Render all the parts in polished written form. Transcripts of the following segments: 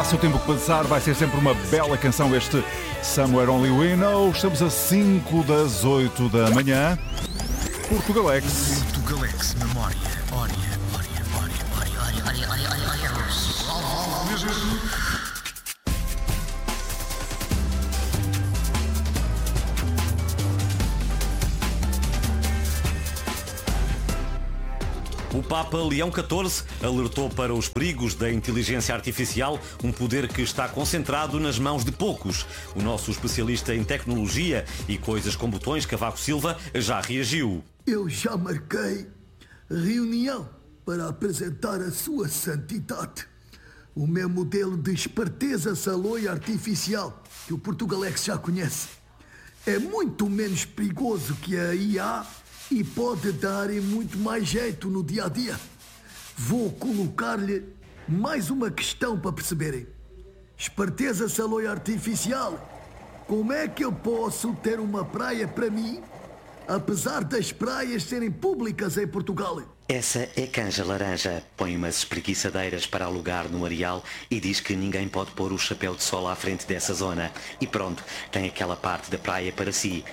passa o tempo que passar, vai ser sempre uma bela canção este Somewhere Only We Know. Estamos a 5 das 8 da manhã. Portugalex. Portugalex, memória. O Papa Leão XIV alertou para os perigos da inteligência artificial, um poder que está concentrado nas mãos de poucos. O nosso especialista em tecnologia e coisas com botões, Cavaco Silva, já reagiu. Eu já marquei reunião para apresentar a sua santidade o meu modelo de esperteza saloia artificial, que o Portugalex já conhece. É muito menos perigoso que a IA e pode dar muito mais jeito no dia a dia. Vou colocar-lhe mais uma questão para perceberem. Esperteza saloia artificial, como é que eu posso ter uma praia para mim, apesar das praias serem públicas em Portugal? Essa é Canja Laranja. Põe umas espreguiçadeiras para alugar no areal e diz que ninguém pode pôr o chapéu de sol à frente dessa zona. E pronto, tem aquela parte da praia para si.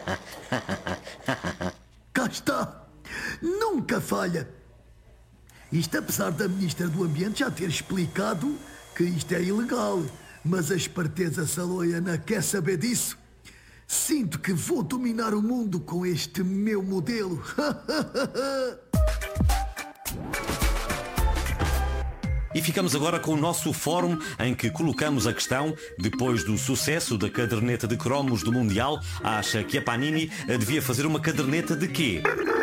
Cá está! Nunca falha! Isto apesar da Ministra do Ambiente já ter explicado que isto é ilegal, mas a esperteza saloia não quer saber disso. Sinto que vou dominar o mundo com este meu modelo. E ficamos agora com o nosso fórum em que colocamos a questão: depois do sucesso da caderneta de cromos do Mundial, acha que a Panini devia fazer uma caderneta de quê?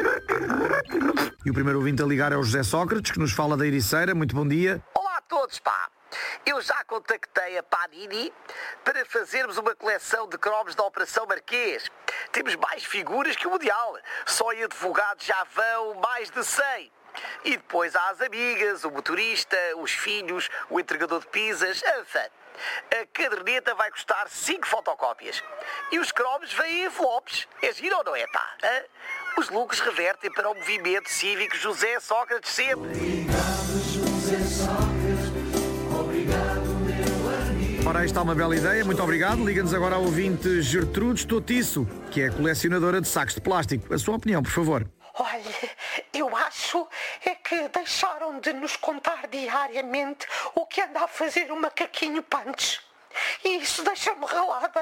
E o primeiro ouvinte a ligar é o José Sócrates, que nos fala da Ericeira. Muito bom dia. Olá a todos, pá! Eu já contactei a Panini para fazermos uma coleção de cromos da Operação Marquês. Temos mais figuras que o Mundial. Só em advogados já vão mais de 100. E depois há as amigas, o motorista, os filhos, o entregador de pizzas, enfim. A caderneta vai custar 5 fotocópias. E os cromos vêm em envelopes. É giro ou não é, pá? Hã? Os lucros revertem para o movimento cívico José Sócrates sempre. Obrigado, José Sócrates. Obrigado, meu amigo. Ora, aí está uma bela ideia. Muito obrigado. Liga-nos agora ao ouvinte Gertrudes Totiço, que é colecionadora de sacos de plástico. A sua opinião, por favor. Olha, eu acho é que deixaram de nos contar diariamente o que anda a fazer o macaquinho Punch. E isso deixa-me ralada.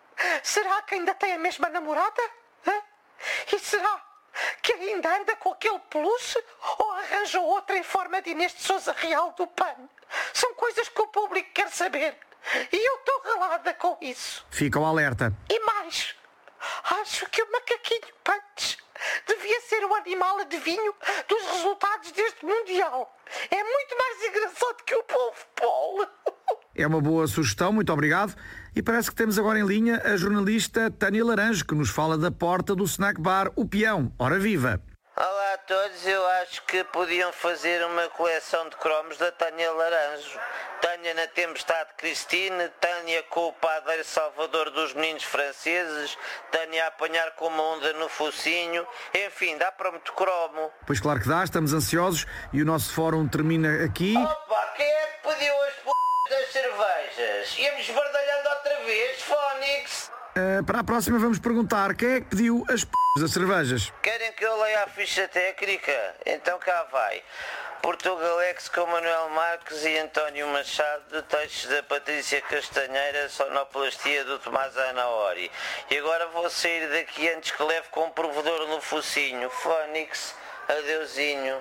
Será que ainda tem a mesma namorada? Hã? E será que ainda anda com aquele peluche ou arranjou outra em forma de Inês de Sousa Real do PAN? São coisas que o público quer saber. E eu estou ralada com isso. Fica o alerta. E mais, acho que o macaquinho Punch devia ser o animal adivinho dos resultados deste Mundial. É muito mais engraçado que o povo Paul. É uma boa sugestão, muito obrigado. E parece que temos agora em linha a jornalista Tânia Laranjo, que nos fala da porta do snack bar O Peão. Ora viva! Olá a todos, eu acho que podiam fazer uma coleção de cromos da Tânia Laranjo. Tânia na Tempestade Cristine, Tânia com o padeiro Salvador dos Meninos Franceses, Tânia a apanhar com uma onda no focinho, enfim, dá para muito cromo. Pois claro que dá, estamos ansiosos e o nosso fórum termina aqui. Opa, quem é que pediu as p*** das cervejas? Íamos bardalhando outra vez, Fónix? Para a próxima vamos perguntar quem é que pediu as p*** das cervejas. Querem que eu leia a ficha técnica? Então cá vai. Portugalex com Manuel Marques e António Machado, textos da Patrícia Castanheira, sonoplastia do Tomás Anaori. E agora vou sair daqui antes que leve com um provedor no focinho. Fónix, adeusinho.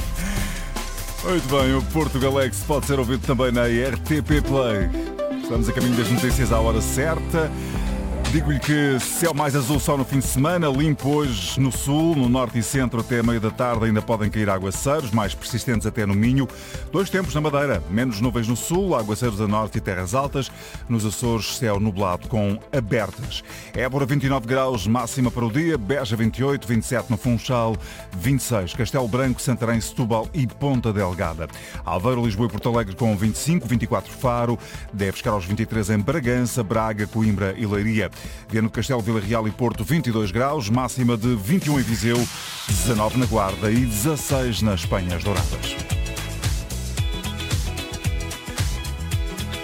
Muito bem, o Portugalex pode ser ouvido também na RTP Play. Estamos a caminho das notícias à hora certa. Digo-lhe que céu mais azul só no fim de semana, limpo hoje no sul, no norte e centro até meio da tarde ainda podem cair aguaceiros, mais persistentes até no Minho. 2 tempos na Madeira, menos nuvens no sul, aguaceiros a norte e terras altas. Nos Açores, céu nublado com abertas. Évora 29 graus, máxima para o dia, Beja 28, 27 no Funchal, 26, Castelo Branco, Santarém, Setúbal e Ponta Delgada. Aveiro, Lisboa e Porto Alegre com 25, 24 Faro, deve chegar aos 23 em Bragança, Braga, Coimbra e Leiria. Viana do Castelo, Vila Real e Porto 22 graus, máxima de 21 em Viseu, 19 na Guarda e 16 nas Penhas Douradas.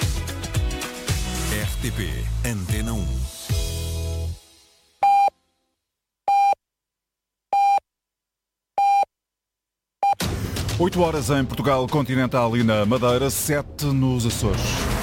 RTP Antena 1. Oito horas em Portugal Continental e na Madeira, 7 nos Açores.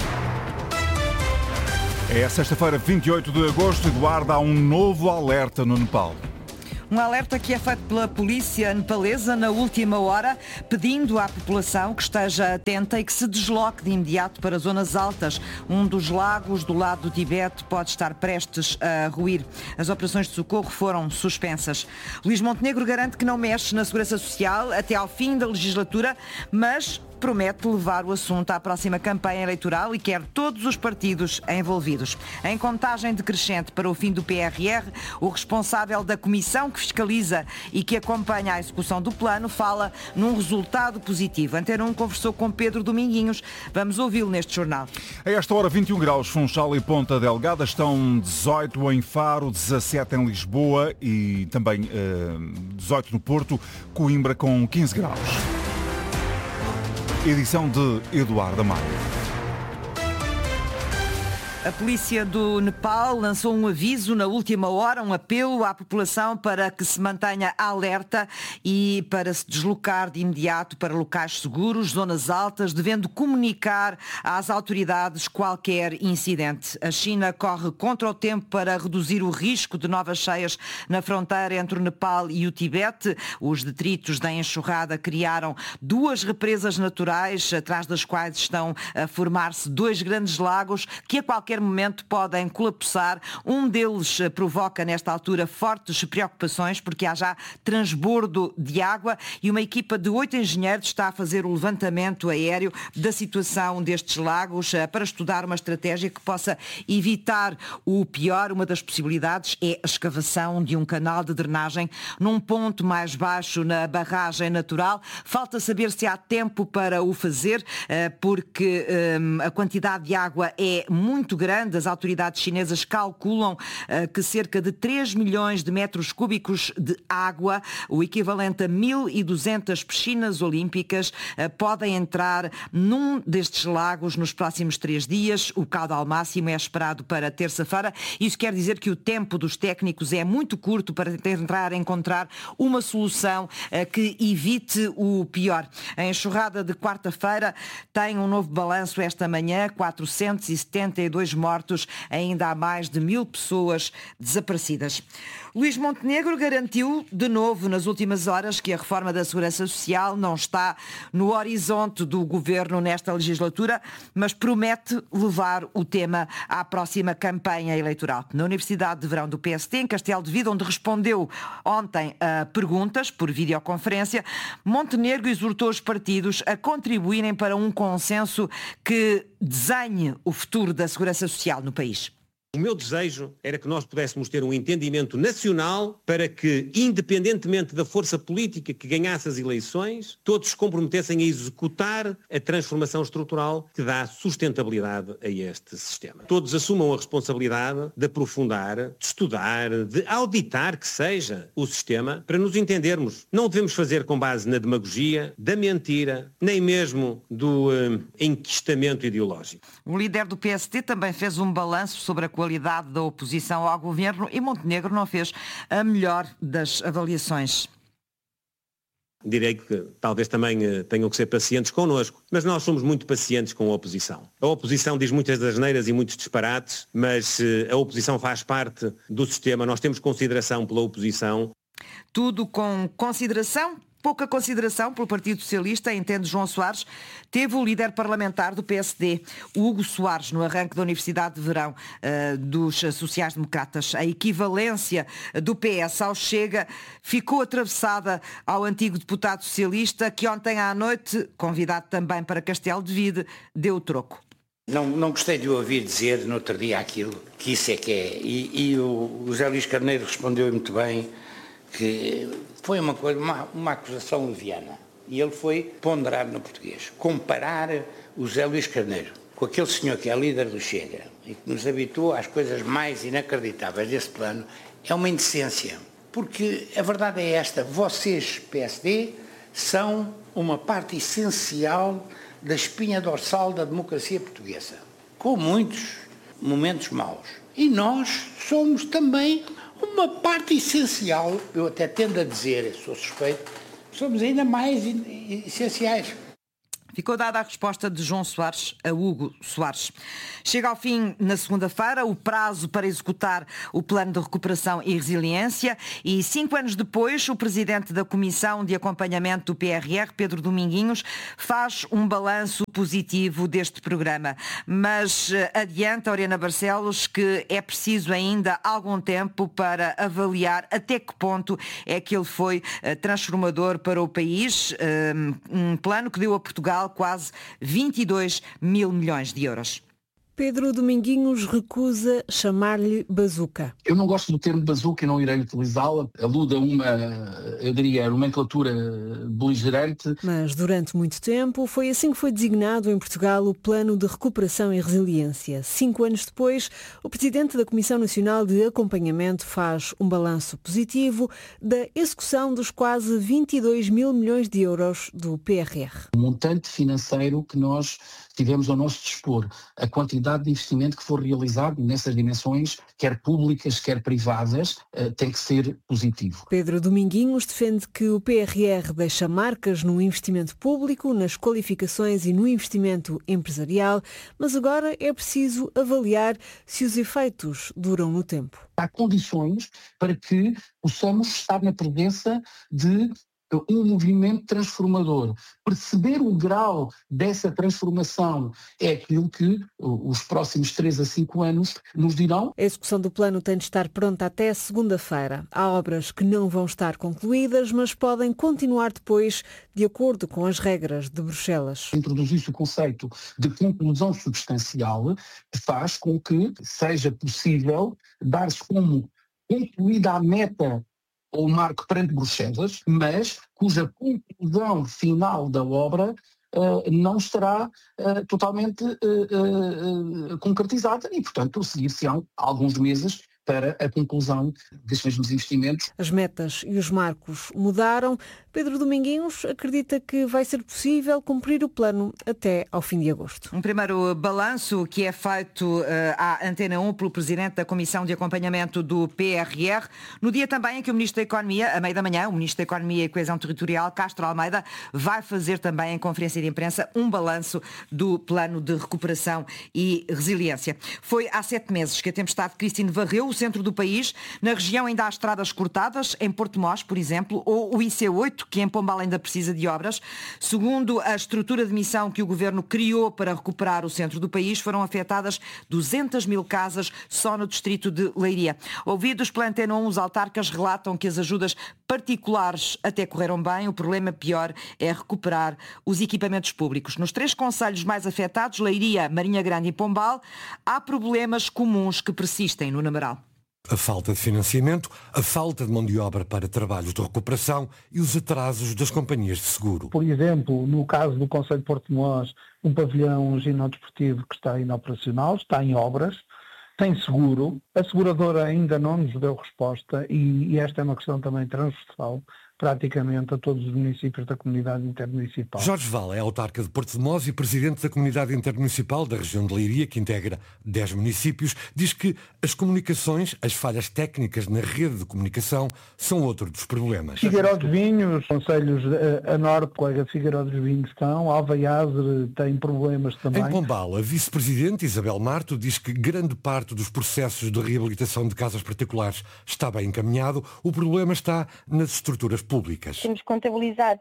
É sexta-feira, 28 de agosto, Eduardo, há um novo alerta no Nepal. Um alerta que é feito pela polícia nepalesa na última hora, pedindo à população que esteja atenta e que se desloque de imediato para zonas altas. Um dos lagos do lado do Tibete pode estar prestes a ruir. As operações de socorro foram suspensas. Luís Montenegro garante que não mexe na segurança social até ao fim da legislatura, mas promete levar o assunto à próxima campanha eleitoral e quer todos os partidos envolvidos. Em contagem decrescente para o fim do PRR, o responsável da comissão que fiscaliza e que acompanha a execução do plano fala num resultado positivo. Antena 1 conversou com Pedro Dominguinhos. Vamos ouvi-lo neste jornal. A esta hora, 21 graus, Funchal e Ponta Delgada, estão 18 em Faro, 17 em Lisboa e também 18 no Porto, Coimbra com 15 graus. Edição de Eduardo Amaro. A polícia do Nepal lançou um aviso na última hora, um apelo à população para que se mantenha alerta e para se deslocar de imediato para locais seguros, zonas altas, devendo comunicar às autoridades qualquer incidente. A China corre contra o tempo para reduzir o risco de novas cheias na fronteira entre o Nepal e o Tibete. Os detritos da enxurrada criaram duas represas naturais, atrás das quais estão a formar-se dois grandes lagos que a qualquer momento podem colapsar. Um deles provoca nesta altura fortes preocupações porque há já transbordo de água e uma equipa de 8 engenheiros está a fazer o levantamento aéreo da situação destes lagos para estudar uma estratégia que possa evitar o pior. Uma das possibilidades é a escavação de um canal de drenagem num ponto mais baixo na barragem natural. Falta saber se há tempo para o fazer porque a quantidade de água é muito grande. As autoridades chinesas calculam que cerca de 3 milhões de metros cúbicos de água, o equivalente a 1.200 piscinas olímpicas, podem entrar num destes lagos nos próximos 3 dias. O caudal máximo é esperado para terça-feira. Isso quer dizer que o tempo dos técnicos é muito curto para tentar encontrar uma solução que evite o pior. A enxurrada de quarta-feira tem um novo balanço esta manhã, 472 mortos, ainda há mais de 1.000 pessoas desaparecidas. Luís Montenegro garantiu de novo nas últimas horas que a reforma da Segurança Social não está no horizonte do governo nesta legislatura, mas promete levar o tema à próxima campanha eleitoral. Na Universidade de Verão do PSD, em Castelo de Vido, onde respondeu ontem a perguntas por videoconferência, Montenegro exortou os partidos a contribuírem para um consenso que desenhe o futuro da segurança social no país. O meu desejo era que nós pudéssemos ter um entendimento nacional para que, independentemente da força política que ganhasse as eleições, todos se comprometessem a executar a transformação estrutural que dá sustentabilidade a este sistema. Todos assumam a responsabilidade de aprofundar, de estudar, de auditar que seja o sistema para nos entendermos. Não devemos fazer com base na demagogia, da mentira, nem mesmo do enquistamento ideológico. O líder do PSD também fez um balanço sobre a qualidade da oposição ao governo e Montenegro não fez a melhor das avaliações. Direi que talvez também tenham que ser pacientes connosco, mas nós somos muito pacientes com a oposição. A oposição diz muitas asneiras e muitos disparates, mas a oposição faz parte do sistema, nós temos consideração pela oposição. Tudo com consideração? Pouca consideração pelo Partido Socialista, entende João Soares. Teve o líder parlamentar do PSD, Hugo Soares, no arranque da Universidade de Verão dos sociais-democratas. A equivalência do PS ao Chega ficou atravessada ao antigo deputado socialista, que ontem à noite, convidado também para Castelo de Vide, deu o troco. Não gostei de o ouvir dizer no outro dia aquilo, que isso é que é. E o José Luís Carneiro respondeu muito bem que foi uma acusação leviana. E ele foi ponderar no português. Comparar o José Luís Carneiro com aquele senhor que é líder do Chega e que nos habituou às coisas mais inacreditáveis desse plano é uma indecência. Porque a verdade é esta, vocês, PSD, são uma parte essencial da espinha dorsal da democracia portuguesa. Com muitos momentos maus. E nós somos também uma parte essencial, eu até tendo a dizer, sou suspeito, somos ainda mais essenciais. Ficou dada a resposta de João Soares a Hugo Soares. Chega ao fim, na segunda-feira, o prazo para executar o Plano de Recuperação e Resiliência e 5 anos depois, o Presidente da Comissão de Acompanhamento do PRR, Pedro Dominguinhos, faz um balanço positivo deste programa. Mas adianta, Oriana Barcelos, que é preciso ainda algum tempo para avaliar até que ponto é que ele foi transformador para o país. Um plano que deu a Portugal quase 22 mil milhões de euros. Pedro Dominguinhos recusa chamar-lhe bazuca. Eu não gosto do termo bazuca e não irei utilizá-la. Alude a uma, eu diria, nomenclatura beligerante. Mas durante muito tempo foi assim que foi designado em Portugal o Plano de Recuperação e Resiliência. 5 anos depois, o Presidente da Comissão Nacional de Acompanhamento faz um balanço positivo da execução dos quase 22 mil milhões de euros do PRR. O montante financeiro que nós tivemos ao nosso dispor, a quantidade de investimento que for realizado nessas dimensões, quer públicas, quer privadas, tem que ser positivo. Pedro Dominguinhos defende que o PRR deixa marcas no investimento público, nas qualificações e no investimento empresarial, mas agora é preciso avaliar se os efeitos duram no tempo. Há condições para que possamos estar na presença de um movimento transformador. Perceber o grau dessa transformação é aquilo que os próximos 3 a 5 anos nos dirão. A execução do plano tem de estar pronta até segunda-feira. Há obras que não vão estar concluídas, mas podem continuar depois, de acordo com as regras de Bruxelas. Introduzir-se o conceito de conclusão substancial faz com que seja possível dar-se como concluída a meta ou marco perante Bruxelas, mas cuja conclusão final da obra não estará totalmente concretizada e, portanto, seguir-se-ão alguns meses para a conclusão destes mesmos investimentos. As metas e os marcos mudaram. Pedro Dominguinhos acredita que vai ser possível cumprir o plano até ao fim de agosto. Um primeiro balanço que é feito à Antena 1 pelo Presidente da Comissão de Acompanhamento do PRR, no dia também em que o Ministro da Economia, à meia da manhã, o Ministro da Economia e Coesão Territorial, Castro Almeida, vai fazer também em conferência de imprensa um balanço do Plano de Recuperação e Resiliência. Foi há 7 meses que a tempestade Christine varreu o centro do país. Na região ainda há estradas cortadas, em Porto Mós, por exemplo, ou o IC8, que em Pombal ainda precisa de obras. Segundo a estrutura de missão que o Governo criou para recuperar o centro do país, foram afetadas 200 mil casas só no distrito de Leiria. Ouvidos pela Antena 1, os autarcas relatam que as ajudas particulares até correram bem. O problema pior é recuperar os equipamentos públicos. Nos 3 concelhos mais afetados, Leiria, Marinha Grande e Pombal, há problemas comuns que persistem no numeral. A falta de financiamento, a falta de mão de obra para trabalhos de recuperação e os atrasos das companhias de seguro. Por exemplo, no caso do Concelho de Porto Mós, um pavilhão ginodisportivo que está inoperacional, está em obras, tem seguro, a seguradora ainda não nos deu resposta e esta é uma questão também transversal praticamente a todos os municípios da comunidade intermunicipal. Jorge Val é autarca de Porto de Mós e presidente da comunidade intermunicipal da região de Leiria, que integra 10 municípios, diz que as comunicações, as falhas técnicas na rede de comunicação são outro dos problemas. Figueiró dos Vinhos, concelhos a norte, colega de Figueiró dos Vinhos estão, Alvaiazre tem problemas também. Em Pombal, a vice-presidente Isabel Marto diz que grande parte dos processos de reabilitação de casas particulares está bem encaminhado, o problema está nas estruturas públicas. Temos contabilizado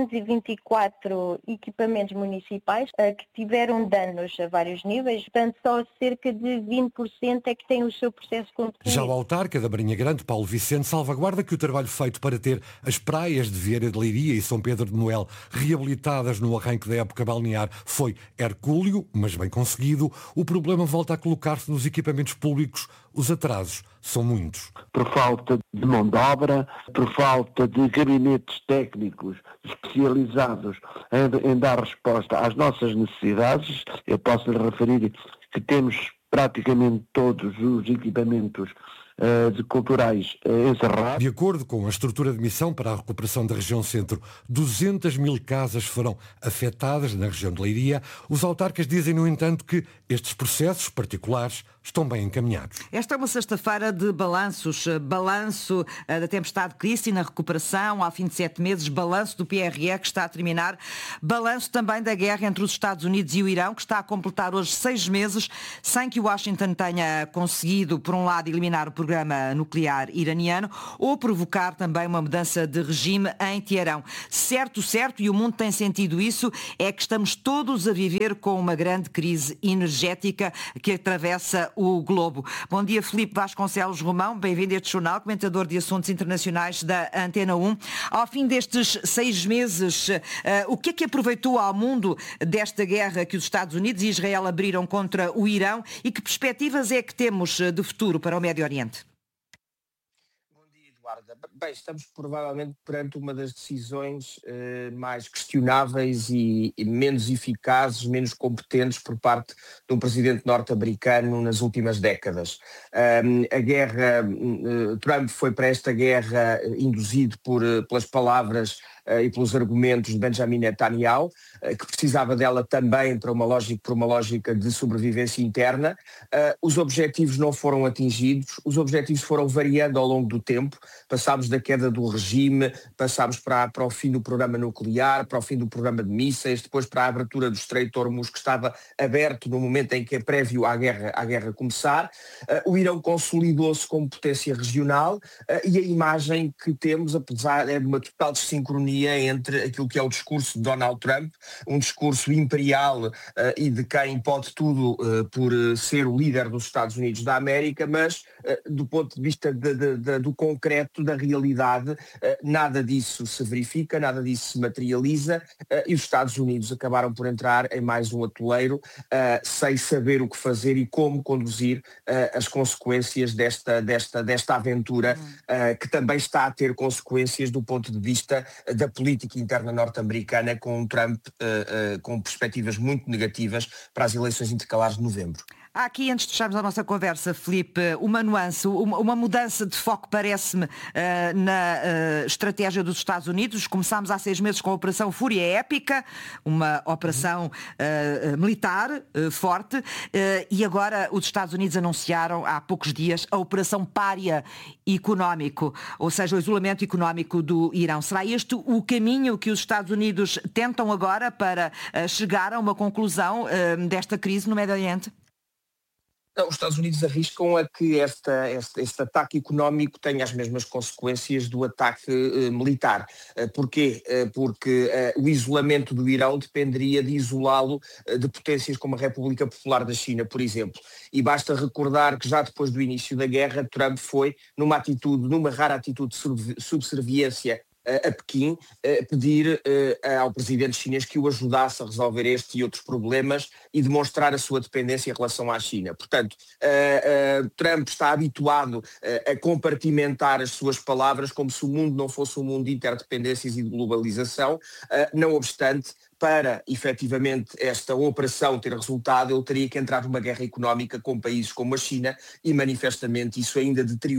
324 equipamentos municipais que tiveram danos a vários níveis, portanto só cerca de 20% é que tem o seu processo concluído. Já o autarca da Marinha Grande, Paulo Vicente, salvaguarda que o trabalho feito para ter as praias de Vieira de Leiria e São Pedro de Noel reabilitadas no arranque da época balnear foi hercúleo, mas bem conseguido. O problema volta a colocar-se nos equipamentos públicos. Os atrasos são muitos. Por falta de mão de obra, por falta de gabinetes técnicos especializados em dar resposta às nossas necessidades, eu posso lhe referir que temos praticamente todos os equipamentos culturais encerrados. De acordo com a estrutura de missão para a recuperação da região centro, 200 mil casas foram afetadas na região de Leiria. Os autarcas dizem, no entanto, que estes processos particulares estão bem encaminhados. Esta é uma sexta-feira de balanços. Balanço da tempestade Christine, na recuperação, ao fim de 7 meses. Balanço do PRE, que está a terminar. Balanço também da guerra entre os Estados Unidos e o Irão, que está a completar hoje 6 meses, sem que Washington tenha conseguido, por um lado, eliminar o programa nuclear iraniano ou provocar também uma mudança de regime em Teherão. Certo, e o mundo tem sentido isso, é que estamos todos a viver com uma grande crise energética que atravessa o globo. Bom dia, Filipe Vasconcelos Romão, bem-vindo a este jornal, comentador de assuntos internacionais da Antena 1. Ao fim destes 6 meses, o que é que aproveitou ao mundo desta guerra que os Estados Unidos e Israel abriram contra o Irão e que perspectivas é que temos de futuro para o Médio Oriente? Bem, estamos provavelmente perante uma das decisões mais questionáveis e menos eficazes, menos competentes por parte de um presidente norte-americano nas últimas décadas. A guerra, Trump foi para esta guerra induzido pelas palavras e pelos argumentos de Benjamin Netanyahu, que precisava dela também por uma lógica de sobrevivência interna. Os objetivos não foram atingidos, os objetivos foram variando ao longo do tempo. Passámos da queda do regime, passámos para o fim do programa nuclear, para o fim do programa de mísseis, depois para a abertura do Estreito de Hormuz, que estava aberto no momento em que é prévio à guerra começar. O Irão consolidou-se como potência regional e a imagem que temos, apesar de uma total desincronia entre aquilo que é o discurso de Donald Trump, um discurso imperial e de quem pode tudo por ser o líder dos Estados Unidos da América, mas do ponto de vista do concreto, da realidade, nada disso se verifica, nada disso se materializa e os Estados Unidos acabaram por entrar em mais um atoleiro sem saber o que fazer e como conduzir as consequências desta aventura que também está a ter consequências do ponto de vista da política interna norte-americana, com Trump com perspectivas muito negativas para as eleições intercalares de novembro. Há aqui, antes de fecharmos a nossa conversa, Filipe, uma nuance, uma mudança de foco, parece-me, na estratégia dos Estados Unidos. Começámos há 6 meses com a Operação Fúria Épica, uma operação militar forte, e agora os Estados Unidos anunciaram há poucos dias a Operação Pária Económico, ou seja, o isolamento económico do Irão. Será este o caminho que os Estados Unidos tentam agora para chegar a uma conclusão desta crise no Médio Oriente? Não, os Estados Unidos arriscam a que este ataque económico tenha as mesmas consequências do ataque militar. Porquê? Porque o isolamento do Irão dependeria de isolá-lo de potências como a República Popular da China, por exemplo. E basta recordar que já depois do início da guerra, Trump foi, numa rara atitude de subserviência a Pequim, pedir ao presidente chinês que o ajudasse a resolver este e outros problemas e demonstrar a sua dependência em relação à China. Portanto, Trump está habituado a compartimentar as suas palavras como se o mundo não fosse um mundo de interdependências e de globalização. Não obstante, para efetivamente esta operação ter resultado, ele teria que entrar numa guerra económica com países como a China e manifestamente isso ainda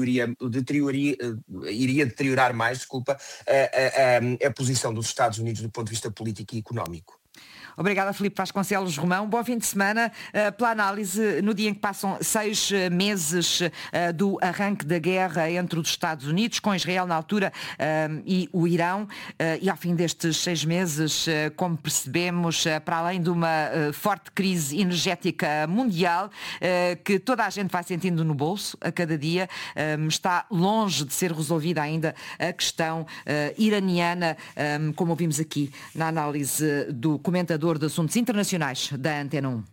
iria deteriorar mais, a posição dos Estados Unidos do ponto de vista político e económico. Obrigada, Filipe Vasconcelos Romão. Bom fim de semana. Pela análise, no dia em que passam 6 meses do arranque da guerra entre os Estados Unidos, com Israel na altura, e o Irão, e ao fim destes 6 meses, como percebemos, para além de uma forte crise energética mundial, que toda a gente vai sentindo no bolso a cada dia, está longe de ser resolvida ainda a questão iraniana, como ouvimos aqui na análise do comentador de assuntos internacionais da Antena 1.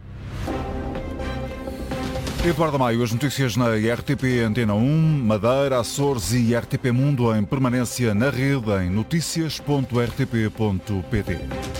Eduardo Maio, as notícias na RTP Antena 1, Madeira, Açores e RTP Mundo em permanência na rede em noticias.rtp.pt.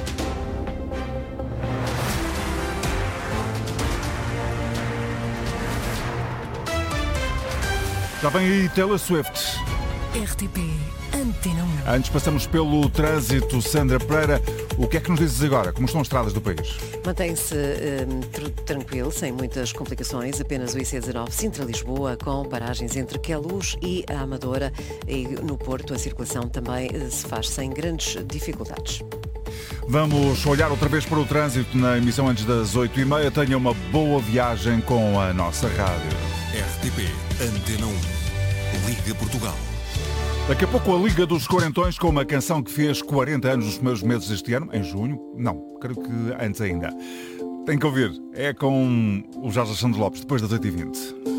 Já vem aí Taylor Swift. RTP Antena 1. Antes passamos pelo trânsito. Sandra Pereira, o que é que nos dizes agora? Como estão as estradas do país? Mantém-se tranquilo, sem muitas complicações. Apenas o IC19 Sintra-Lisboa, com paragens entre Queluz e a Amadora. E no Porto a circulação também se faz sem grandes dificuldades. Vamos olhar outra vez para o trânsito na emissão antes das 8h30. Tenha uma boa viagem com a nossa rádio. RTP Antena 1. Liga Portugal. Daqui a pouco a Liga dos Quarentões com uma canção que fez 40 anos nos primeiros meses deste ano, em junho. Não, creio que antes ainda. Tem que ouvir. É com o Jorge Alexandre Lopes, depois das 8h20.